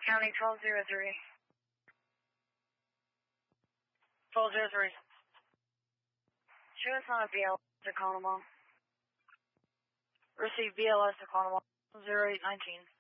County 1203. 1203. Show us on a BLS to Conemaugh. Receive BLS to Conemaugh 0819.